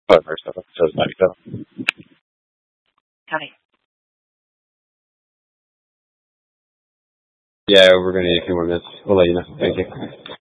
Whatever, so it says 97. Copy. Yeah, we're going to need a few more minutes. We'll let you know. Thank you.